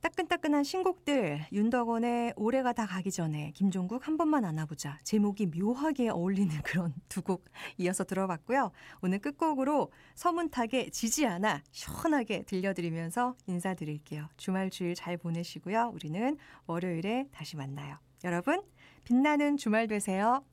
따끈따끈한 신곡들, 윤덕원의 올해가 다 가기 전에 김종국 한 번만 안아보자. 제목이 묘하게 어울리는 그런 두 곡 이어서 들어봤고요. 오늘 끝곡으로 서문탁의 지지 않아 시원하게 들려드리면서 인사드릴게요. 주말 주일 잘 보내시고요. 우리는 월요일에 다시 만나요. 여러분, 빛나는 주말 되세요.